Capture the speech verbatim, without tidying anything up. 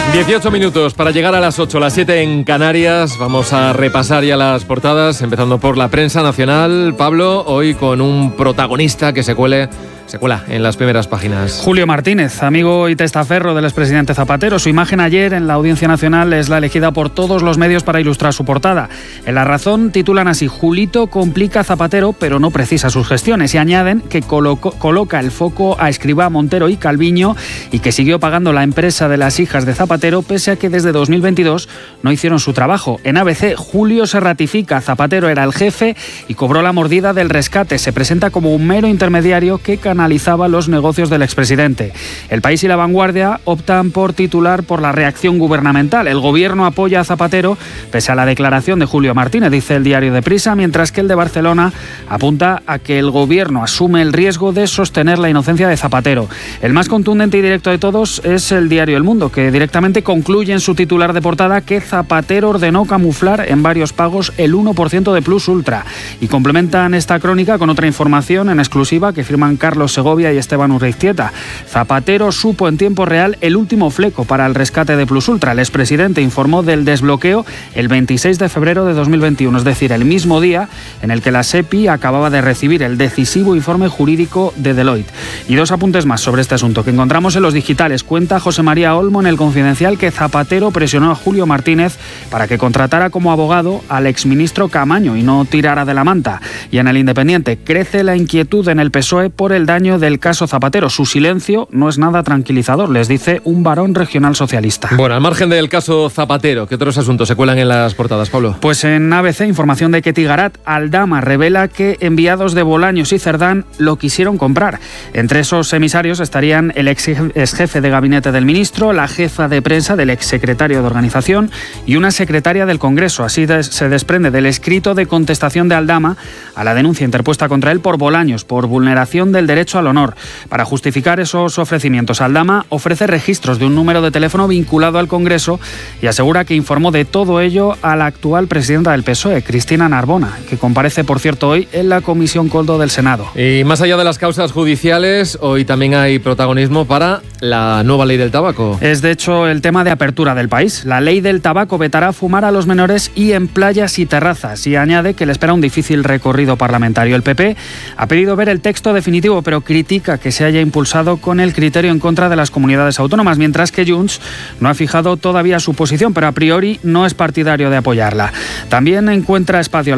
dieciocho minutos para llegar a las ocho, las siete en Canarias. Vamos a repasar ya las portadas, empezando por la prensa nacional. Pablo, hoy con un protagonista que se cuele... Se cuela en las primeras páginas. Julio Martínez, amigo y testaferro del expresidente Zapatero. Su imagen ayer en la Audiencia Nacional es la elegida por todos los medios para ilustrar su portada. En La Razón titulan así: Julito complica a Zapatero, pero no precisa sus gestiones. Y añaden que coloco, coloca el foco a Escrivá, Montero y Calviño, y que siguió pagando la empresa de las hijas de Zapatero, pese a que desde dos mil veintidós no hicieron su trabajo. En A B C, Julio se ratifica. Zapatero era el jefe y cobró la mordida del rescate. Se presenta como un mero intermediario que analizaba los negocios del expresidente. El País y La Vanguardia optan por titular por la reacción gubernamental. El gobierno apoya a Zapatero pese a la declaración de Julio Martínez, dice el diario Deprisa, mientras que el de Barcelona apunta a que el gobierno asume el riesgo de sostener la inocencia de Zapatero. El más contundente y directo de todos es el diario El Mundo, que directamente concluye en su titular de portada que Zapatero ordenó camuflar en varios pagos el uno por ciento de Plus Ultra. Y complementan esta crónica con otra información en exclusiva que firman Carlos Segovia y Esteban Urreiztieta. Zapatero supo en tiempo real el último fleco para el rescate de Plus Ultra. El expresidente informó del desbloqueo el veintiséis de febrero de dos mil veintiuno, es decir, el mismo día en el que la SEPI acababa de recibir el decisivo informe jurídico de Deloitte. Y dos apuntes más sobre este asunto que encontramos en los digitales. Cuenta José María Olmo en El Confidencial que Zapatero presionó a Julio Martínez para que contratara como abogado al exministro Caamaño y no tirara de la manta. Y en El Independiente, crece la inquietud en el P S O E por el daño del caso Zapatero. Su silencio no es nada tranquilizador, les dice un varón regional socialista. Bueno, al margen del caso Zapatero, ¿qué otros asuntos se cuelan en las portadas, Pablo? Pues en A B C, información de que Tigarat Aldama revela que enviados de Bolaños y Cerdán lo quisieron comprar. Entre esos emisarios estarían el ex jefe de gabinete del ministro, la jefa de prensa del exsecretario de Organización y una secretaria del Congreso. Así des- se desprende del escrito de contestación de Aldama a la denuncia interpuesta contra él por Bolaños, por vulneración del derecho al honor. Para justificar esos ofrecimientos, Aldama ofrece registros de un número de teléfono vinculado al Congreso y asegura que informó de todo ello a la actual presidenta del P S O E, Cristina Narbona, que comparece, por cierto, hoy en la Comisión Coldo del Senado. Y más allá de las causas judiciales, hoy también hay protagonismo para la nueva ley del tabaco. Es, de hecho, el tema de apertura del país. La ley del tabaco vetará fumar a los menores y en playas y terrazas, y añade que le espera un difícil recorrido parlamentario. El P P ha pedido ver el texto definitivo, pero critica que se haya impulsado con el criterio en contra de las comunidades autónomas, mientras que Junts no ha fijado todavía su posición, pero a priori no es partidario de apoyarla. También encuentra espacio